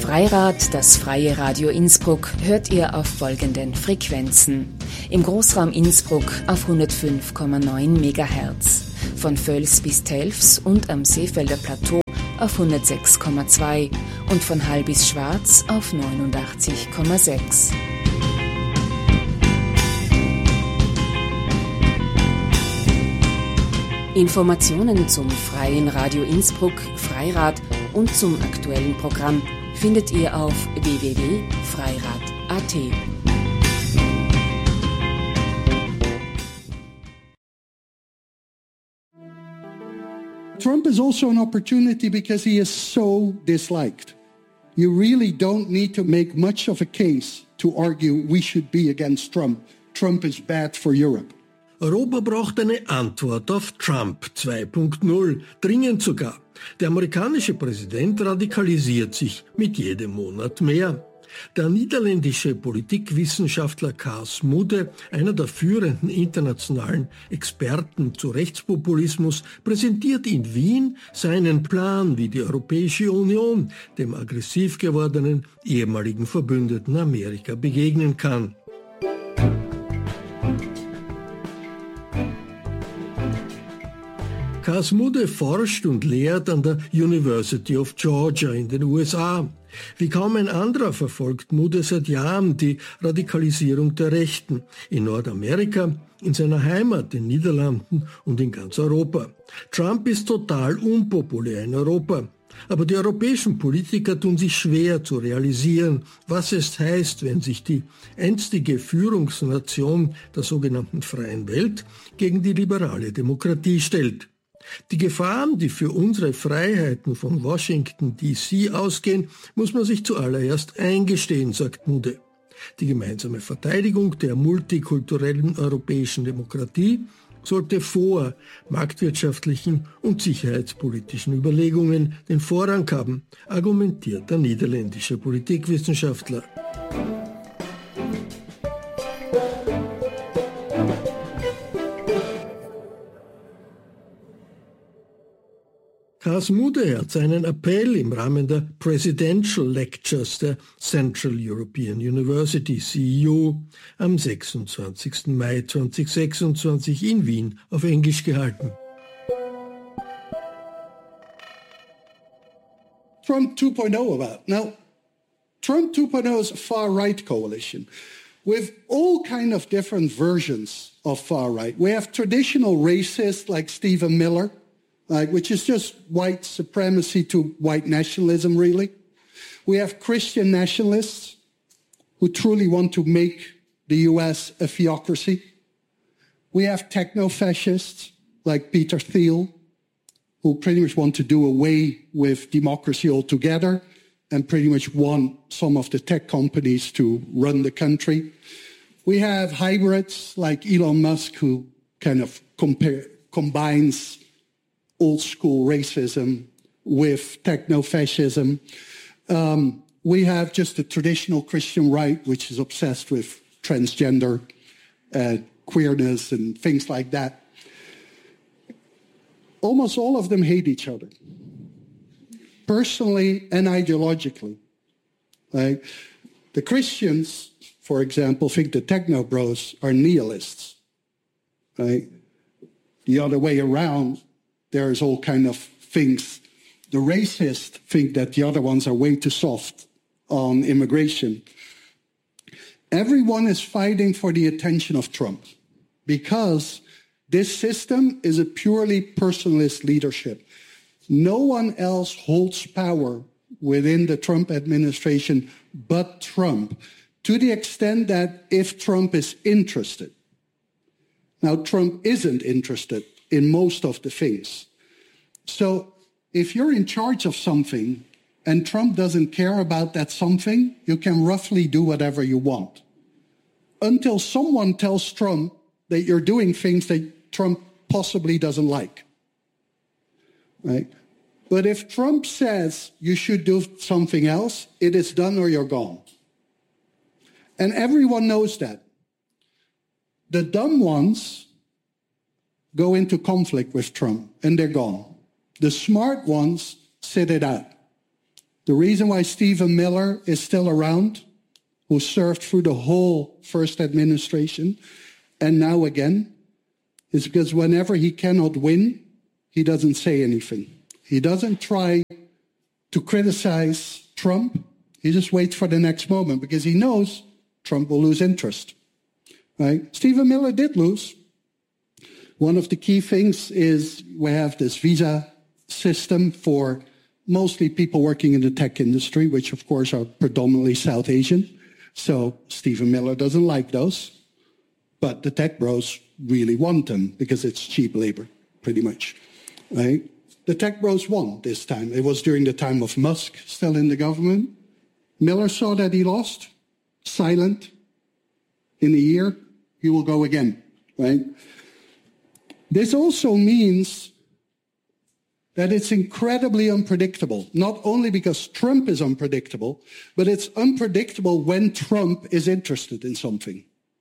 Freirad, das freie Radio Innsbruck, hört ihr auf folgenden Frequenzen. Im Großraum Innsbruck auf 105,9 MHz, von Völs bis Telfs und am Seefelder Plateau auf 106,2 und von Hall bis Schwarz auf 89,6. Informationen zum Freien Radio Innsbruck, Freirad und zum aktuellen Programm findet ihr auf www.freirad.at. Trump is also an opportunity because he is so disliked. You really don't need to make much of a case to argue we should be against Trump. Trump is bad for Europe. Europa braucht eine Antwort auf Trump 2.0, dringend sogar. Der amerikanische Präsident radikalisiert sich mit jedem Monat mehr. Der niederländische Politikwissenschaftler Cas Mudde, einer der führenden internationalen Experten zu Rechtspopulismus, präsentiert in Wien seinen Plan, wie die Europäische Union dem aggressiv gewordenen ehemaligen Verbündeten Amerika begegnen kann. Cas Mudde forscht und lehrt an der University of Georgia in den USA. Wie kaum ein anderer verfolgt Mudde seit Jahren die Radikalisierung der Rechten in Nordamerika, in seiner Heimat, den Niederlanden und in ganz Europa. Trump ist total unpopulär in Europa. Aber die europäischen Politiker tun sich schwer zu realisieren, was es heißt, wenn sich die einstige Führungsnation der sogenannten freien Welt gegen die liberale Demokratie stellt. Die Gefahren, die für unsere Freiheiten von Washington D.C. ausgehen, muss man sich zuallererst eingestehen, sagt Mudde. Die gemeinsame Verteidigung der multikulturellen europäischen Demokratie sollte vor marktwirtschaftlichen und sicherheitspolitischen Überlegungen den Vorrang haben, argumentiert der niederländische Politikwissenschaftler. Cas Mudde hat seinen Appell im Rahmen der Presidential Lectures der Central European University, CEU, am 26. Mai 2026 in Wien auf Englisch gehalten. Trump 2.0 about. Now, Trump 2.0 is a far-right coalition with all kind of different versions of far-right. We have traditional racists like Stephen Miller, which is just white supremacy to white nationalism, really. We have Christian nationalists who truly want to make the US a theocracy. We have techno-fascists like Peter Thiel, who pretty much want to do away with democracy altogether and pretty much want some of the tech companies to run the country. We have hybrids like Elon Musk, who kind of combines old school racism with techno-fascism. We have just the traditional Christian right, which is obsessed with transgender queerness and things like that. Almost all of them hate each other, personally and ideologically. Right? The Christians, for example, think the techno bros are nihilists. Right? The other way around, there's all kind of things. The racists think that the other ones are way too soft on immigration. Everyone is fighting for the attention of Trump because this system is a purely personalist leadership. No one else holds power within the Trump administration but Trump, to the extent that if Trump is interested, now Trump isn't interested in most of the things. So if you're in charge of something and Trump doesn't care about that something, you can roughly do whatever you want. Until someone tells Trump that you're doing things that Trump possibly doesn't like. Right? But if Trump says you should do something else, it is done or you're gone. And everyone knows that. The dumb ones go into conflict with Trump and they're gone. The smart ones sit it out. The reason why Stephen Miller is still around, who served through the whole first administration and now again, is because whenever he cannot win, he doesn't say anything. He doesn't try to criticize Trump. He just waits for the next moment because he knows Trump will lose interest. Right? Stephen Miller did lose. One of the key things is we have this visa system for mostly people working in the tech industry, which of course are predominantly South Asian. So Stephen Miller doesn't like those. But the tech bros really want them because it's cheap labor, pretty much. Right? The tech bros won this time. It was during the time of Musk still in the government. Miller saw that he lost, silent. In a year, he will go again. Right? This also means that it's incredibly unpredictable, not only because Trump is unpredictable, but it's unpredictable when Trump is interested in something.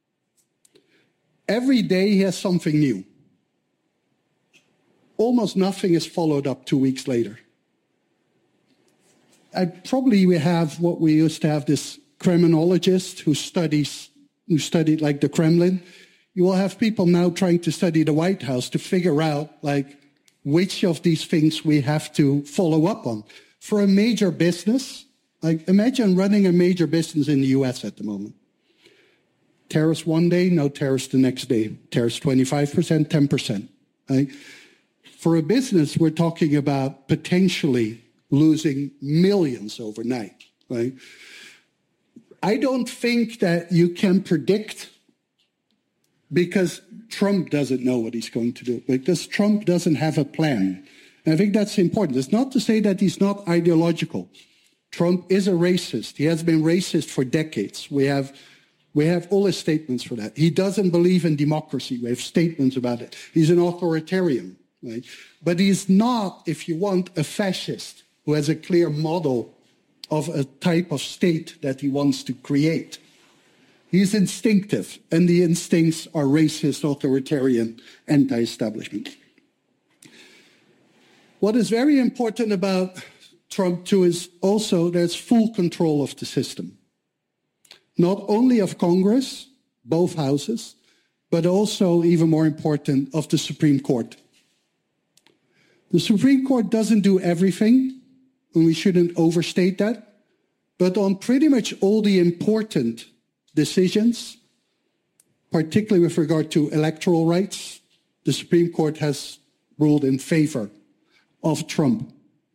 Every day he has something new. Almost nothing is followed up 2 weeks later. We have what we used to have, this criminologist who studied like the Kremlin. You will have people now trying to study the White House to figure out like which of these things we have to follow up on. For a major business, like imagine running a major business in the US at the moment. Tariffs one day, no tariffs the next day. Tariffs 25%, 10%. Right? For a business, we're talking about potentially losing millions overnight. Right? I don't think that you can predict because Trump doesn't know what he's going to do, because Trump doesn't have a plan. And I think that's important. It's not to say that he's not ideological. Trump is a racist. He has been racist for decades. We have all his statements for that. He doesn't believe in democracy. We have statements about it. He's an authoritarian, right? But he's not, if you want, a fascist who has a clear model of a type of state that he wants to create. He's instinctive, and the instincts are racist, authoritarian, anti-establishment. What is very important about Trump, too, is also there's full control of the system. Not only of Congress, both houses, but also, even more important, of the Supreme Court. The Supreme Court doesn't do everything, and we shouldn't overstate that, but on pretty much all the important decisions, particularly with regard to electoral rights, the Supreme Court has ruled in favor of Trump.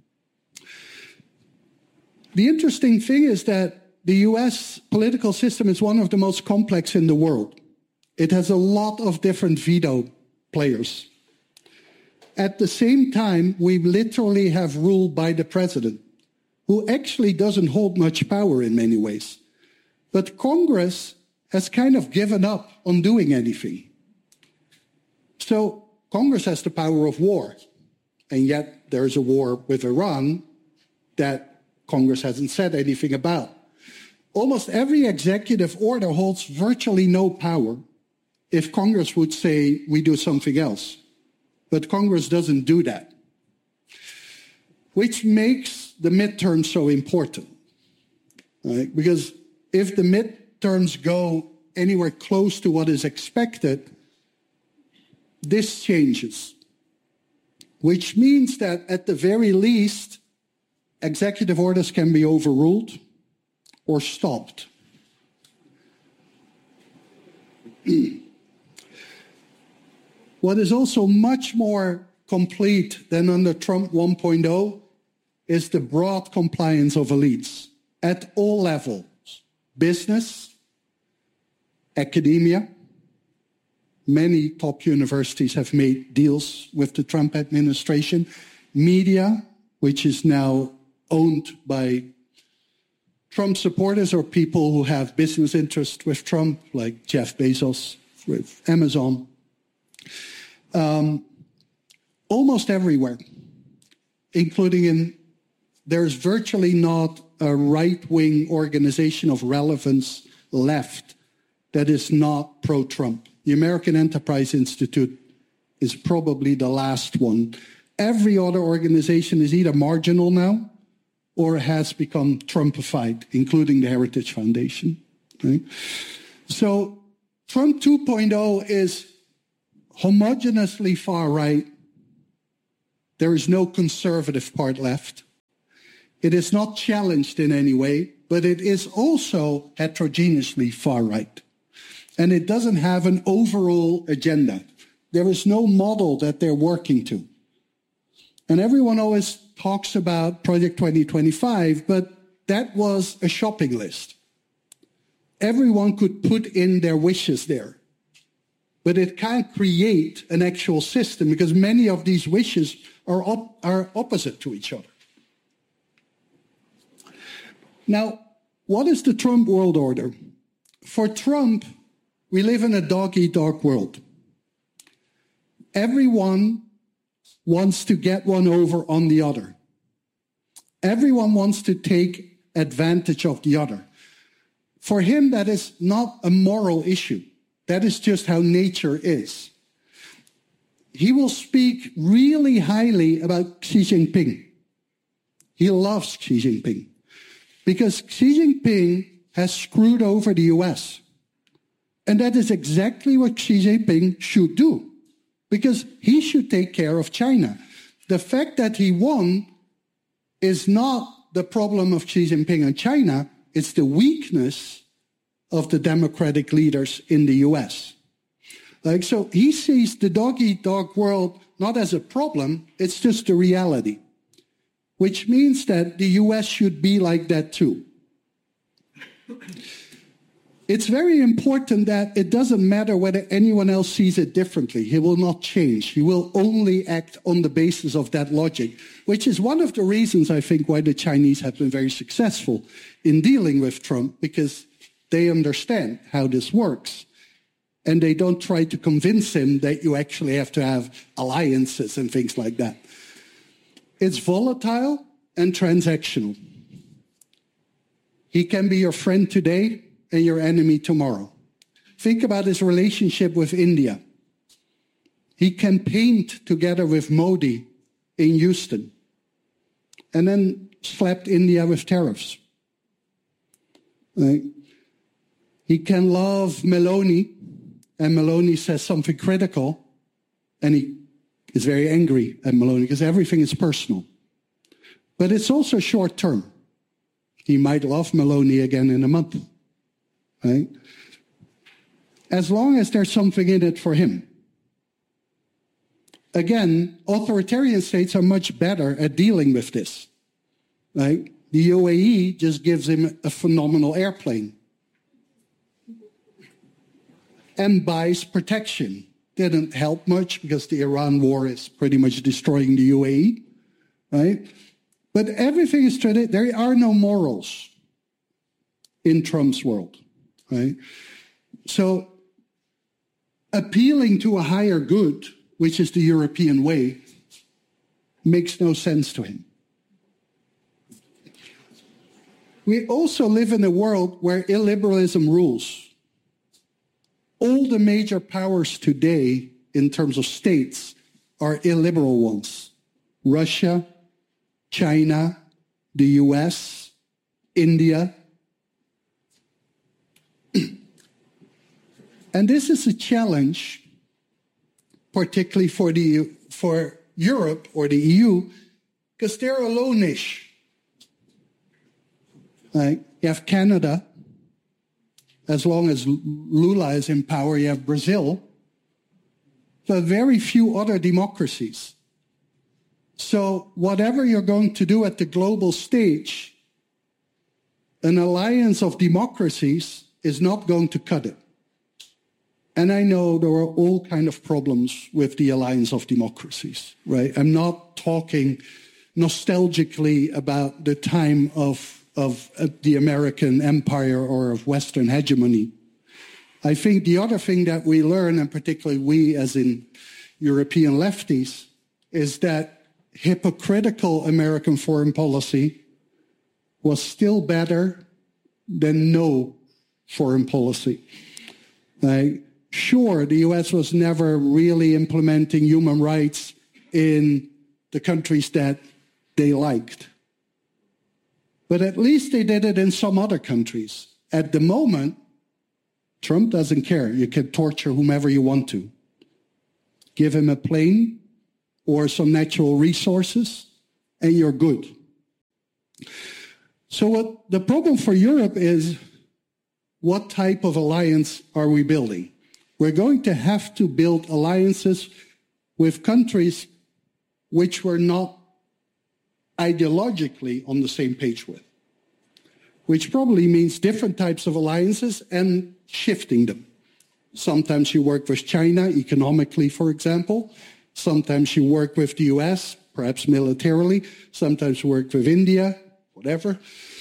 The interesting thing is that the US political system is one of the most complex in the world. It has a lot of different veto players. At the same time, we literally have ruled by the president, who actually doesn't hold much power in many ways. But Congress has kind of given up on doing anything. So Congress has the power of war, and yet there's a war with Iran that Congress hasn't said anything about. Almost every executive order holds virtually no power if Congress would say we do something else. But Congress doesn't do that, which makes the midterms so important, right? Because if the midterms go anywhere close to what is expected, this changes, which means that at the very least, executive orders can be overruled or stopped. What is also much more complete than under Trump 1.0 is the broad compliance of elites at all levels. Business, academia. Many top universities have made deals with the Trump administration. Media, which is now owned by Trump supporters or people who have business interests with Trump, like Jeff Bezos with Amazon. Almost everywhere, including there's virtually not a right-wing organization of relevance left that is not pro-Trump. The American Enterprise Institute is probably the last one. Every other organization is either marginal now or has become Trumpified, including the Heritage Foundation. Right? So Trump 2.0 is homogeneously far right. There is no conservative part left. It is not challenged in any way, but it is also heterogeneously far right. And it doesn't have an overall agenda. There is no model that they're working to. And everyone always talks about Project 2025, but that was a shopping list. Everyone could put in their wishes there. But it can't create an actual system because many of these wishes are opposite to each other. Now, what is the Trump world order? For Trump, we live in a dog-eat-dog world. Everyone wants to get one over on the other. Everyone wants to take advantage of the other. For him, that is not a moral issue. That is just how nature is. He will speak really highly about Xi Jinping. He loves Xi Jinping because Xi Jinping has screwed over the US. And that is exactly what Xi Jinping should do because he should take care of China. The fact that he won is not the problem of Xi Jinping and China. It's the weakness of the democratic leaders in the US. So he sees the dog-eat-dog world not as a problem, it's just a reality, which means that the US should be like that too. It's very important that it doesn't matter whether anyone else sees it differently. He will not change. He will only act on the basis of that logic, which is one of the reasons, I think, why the Chinese have been very successful in dealing with Trump, because they understand how this works. And they don't try to convince him that you actually have to have alliances and things like that. It's volatile and transactional. He can be your friend today and your enemy tomorrow. Think about his relationship with India. He campaigned together with Modi in Houston and then slapped India with tariffs. Right? He can love Meloni, and Meloni says something critical, and he is very angry at Meloni because everything is personal. But it's also short term. He might love Meloni again in a month. Right? As long as there's something in it for him. Again, authoritarian states are much better at dealing with this. Right? The UAE just gives him a phenomenal airplane and buys protection. Didn't help much because the Iran war is pretty much destroying the UAE. Right? But everything is treated. There are no morals in Trump's world. Right? So appealing to a higher good, which is the European way, makes no sense to him. We also live in a world where illiberalism rules. All the major powers today in terms of states are illiberal ones. Russia, China, the US, India. And this is a challenge, particularly for Europe or the EU, because they're alone-ish. Right? You have Canada. As long as Lula is in power, you have Brazil. So very few other democracies. So whatever you're going to do at the global stage, an alliance of democracies is not going to cut it. And I know there are all kinds of problems with the alliance of democracies, right? I'm not talking nostalgically about the time of the American empire or of Western hegemony. I think the other thing that we learn, and particularly we as in European lefties, is that hypocritical American foreign policy was still better than no foreign policy. Like, sure, the US was never really implementing human rights in the countries that they liked. But at least they did it in some other countries. At the moment, Trump doesn't care. You can torture whomever you want to. Give him a plane or some natural resources, and you're good. So what the problem for Europe is, what type of alliance are we building? We're going to have to build alliances with countries which we're not ideologically on the same page with, which probably means different types of alliances and shifting them. Sometimes you work with China economically, for example. Sometimes you work with the US, perhaps militarily. Sometimes you work with India, whatever.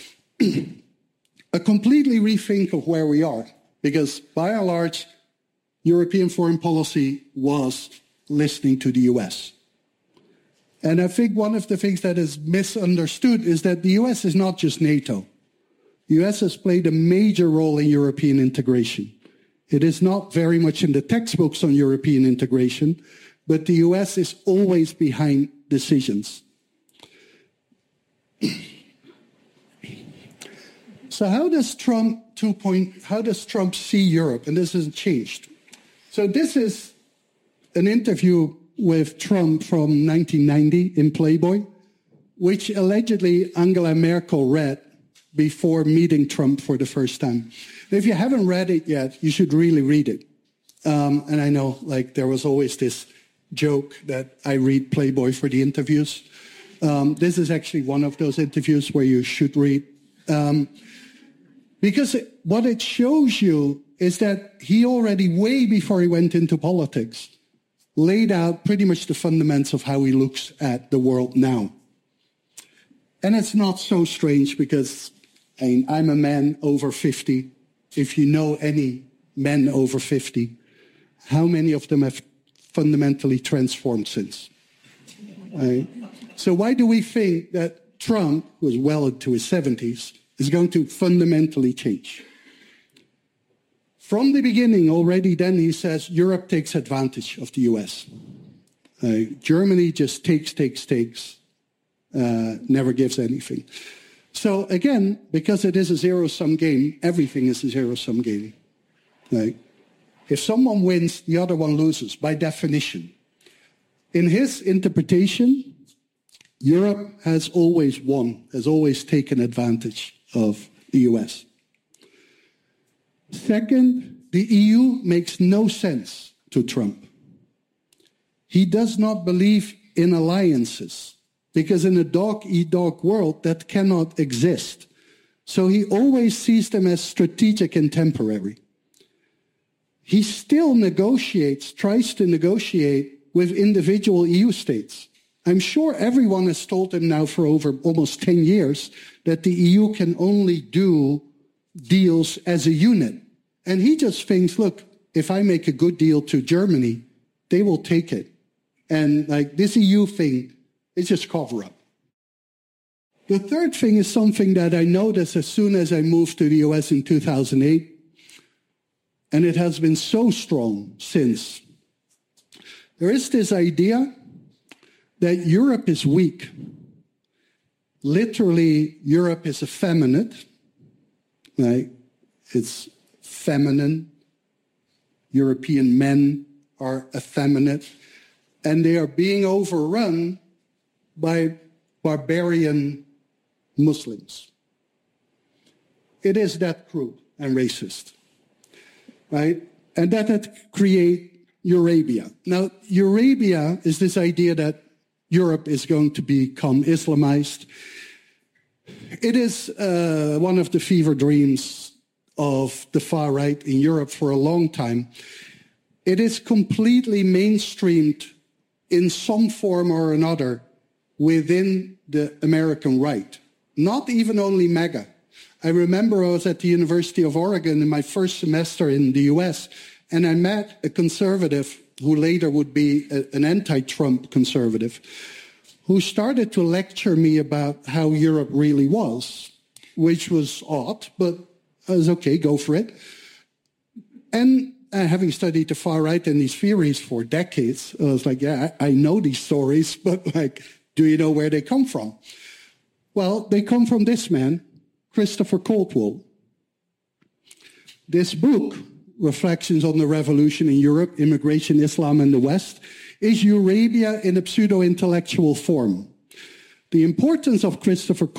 A completely rethink of where we are, because by and large, European foreign policy was listening to the US. And I think one of the things that is misunderstood is that the US is not just NATO. The US has played a major role in European integration. It is not very much in the textbooks on European integration, but the US is always behind decisions. So how does Trump see Europe? And this hasn't changed. So this is an interview with Trump from 1990 in Playboy, which allegedly Angela Merkel read before meeting Trump for the first time. If you haven't read it yet, you should really read it. And I know, like, there was always this joke that I read Playboy for the interviews. This is actually one of those interviews where you should read. Because what it shows you is that he already, way before he went into politics, laid out pretty much the fundamentals of how he looks at the world now. And it's not so strange because I'm a man over 50. If you know any men over 50, how many of them have fundamentally transformed since? So why do we think that Trump, who is well into his 70s, is going to fundamentally change? From the beginning, already then, he says Europe takes advantage of the US. Germany just takes, never gives anything. So again, because it is a zero-sum game, everything is a zero-sum game. If someone wins, the other one loses, by definition. In his interpretation, Europe has always won, has always taken advantage of the US. Second, the EU makes no sense to Trump. He does not believe in alliances, because in a dog-eat-dog world, that cannot exist. So he always sees them as strategic and temporary. He still tries to negotiate with individual EU states. I'm sure everyone has told him now for over almost 10 years that the EU can only do deals as a unit. And he just thinks, look, if I make a good deal to Germany, they will take it. And like this EU thing, it's just cover-up. The third thing is something that I noticed as soon as I moved to the US in 2008, and it has been so strong since. There is this idea that Europe is weak. Literally, Europe is effeminate. Right? It's feminine. European men are effeminate. And they are being overrun by barbarian Muslims. It is that cruel and racist. Right? And that create Eurabia. Now, Eurabia is this idea that Europe is going to become Islamized. It is one of the fever dreams of the far right in Europe for a long time. It is completely mainstreamed in some form or another within the American right. Not even only MAGA. I remember I was at the University of Oregon in my first semester in the US, and I met a conservative who later would be an anti-Trump conservative, who started to lecture me about how Europe really was, which was odd, but I was okay, go for it. And having studied the far right and these theories for decades, I was like, yeah, I know these stories, but like, do you know where they come from? Well, they come from this man, Christopher Caldwell. This book, Reflections on the Revolution in Europe, Immigration, Islam, and the West, is Eurabia in a pseudo-intellectual form. The importance of Christopher